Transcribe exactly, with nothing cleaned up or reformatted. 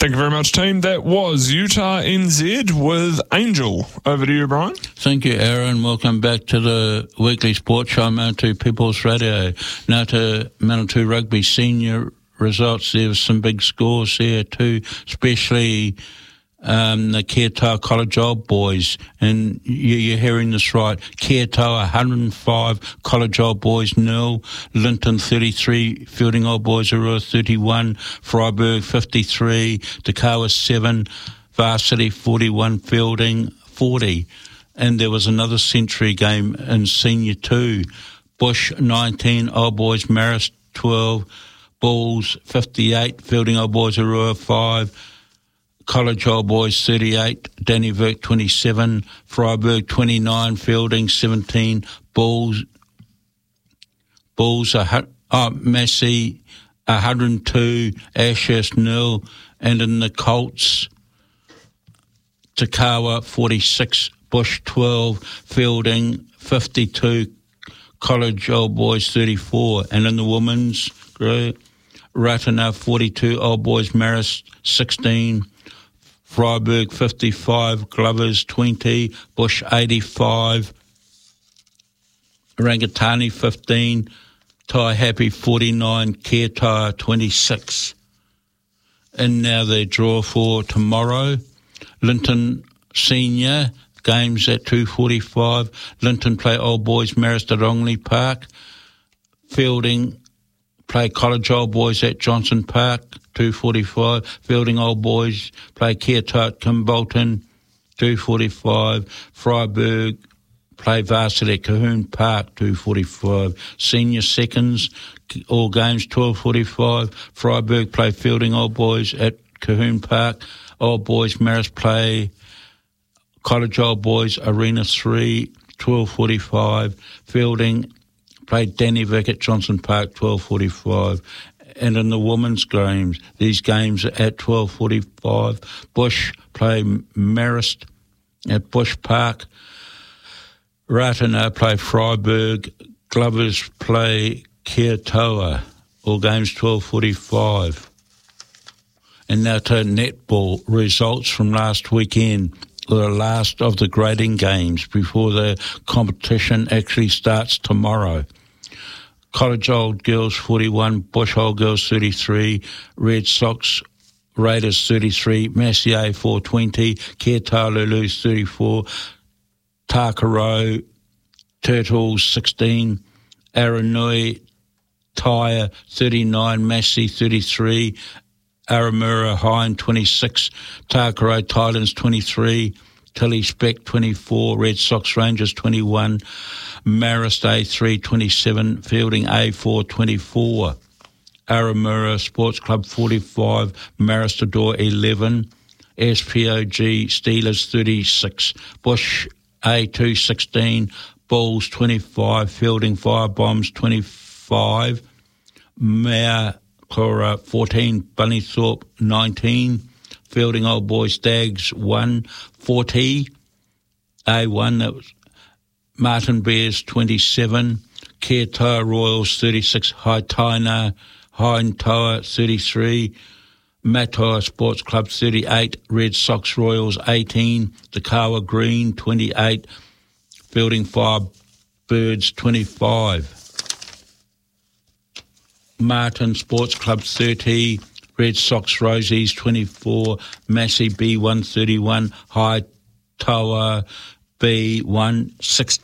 Thank you very much, team. That was Utah N Z with Angel. Over to you, Brian. Thank you, Aaron. Welcome back to the weekly sports show, Manawatu People's Radio. Now to Manawatu Rugby senior results. There was some big scores there too, especially um, the Kia Toa College Old Boys. And you, you're hearing this right. Kia Toa one hundred five, College Old Boys nil, Linton thirty-three, Fielding Old Boys Arua thirty-one, Freiburg fifty-three, Takawa seven, Varsity forty-one, Fielding forty. And there was another century game in Senior two. Bush nineteen, Old Boys Marist twelve, Bulls fifty-eight, Fielding Old Boys Arua five, College Old Boys thirty-eight, Danny Vick twenty-seven, Freiburg twenty-nine, Fielding seventeen, Bulls, Bulls, oh, Massey one hundred two, Ashurst nil, and in the Colts, Takawa forty-six, Bush twelve, Fielding fifty-two, College Old Boys thirty-four, and in the women's group, Ratana forty-two, Old Boys Marist sixteen, Freiburg fifty-five, Glovers twenty, Bush eighty-five, Rangatani fifteen, Tai Happy forty-nine, Kia Toa twenty-six. And now they draw for tomorrow. Linton Senior games at two forty-five. Linton play Old Boys Marist at Ongley Park. Fielding play College Old Boys at Johnson Park, two forty-five. Fielding Old Boys play Kia Toa at Kimbolton, two forty-five. Freiburg play Varsity at Cahoon Park, two forty-five. Senior seconds, all games twelve forty-five. Freiburg play Fielding Old Boys at Cahoon Park. Old Boys Marist play College Old Boys Arena three, twelve forty-five. Fielding played Danny Vick at Johnson Park, twelve forty-five. And in the women's games, these games are at twelve forty-five. Bush play Marist at Bush Park. Ratana play Freiburg. Glovers play Kia Toa. All games twelve forty-five. And now to netball results from last weekend. The last of the grading games before the competition actually starts tomorrow. College Old Girls forty-one, Bush Old Girls thirty-three, Red Sox Raiders thirty-three, Massey four twenty, Kia Toa Lulus thirty-four, Takaro Turtles sixteen, Aranui Tyre thirty-nine, Massey thirty-three, Aramura Hine twenty-six, Takaro Titans twenty-three, Tilly Speck twenty-four, Red Sox Rangers twenty-one, Marist A three twenty-seven, Fielding A four twenty-four, Aramura Sports Club forty-five, Marist Adore eleven, S P O G Steelers thirty-six, Bush A two sixteen, Bulls twenty-five, Fielding Firebombs twenty-five, Mare Cora fourteen, Bunnythorpe nineteen, Fielding Old Boys Stags one, forty, A one, that was Martin Bears twenty-seven, Kia Toa Royals thirty-six, Haitaina Hine Toa thirty-three, Matoa Sports Club thirty-eight, Red Sox Royals eighteen, Takawa Green twenty-eight, Fielding Firebirds twenty-five. Martin Sports Club thirty, Red Sox Rosies twenty-four, Massey B one thirty-one, High Toa B one